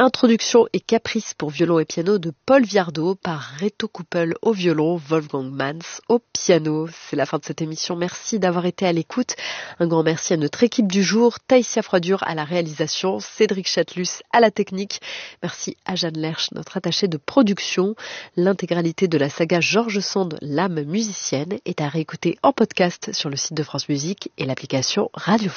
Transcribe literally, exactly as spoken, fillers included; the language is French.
Introduction et caprice pour violon et piano de Paul Viardot par Reto Kuppel au violon, Wolfgang Manz au piano. C'est la fin de cette émission. Merci d'avoir été à l'écoute. Un grand merci à notre équipe du jour, Taïsia Froidure à la réalisation, Cédric Chatelus à la technique. Merci à Jeanne Lerche, notre attachée de production. L'intégralité de la saga George Sand, l'âme musicienne, est à réécouter en podcast sur le site de France Musique et l'application Radio.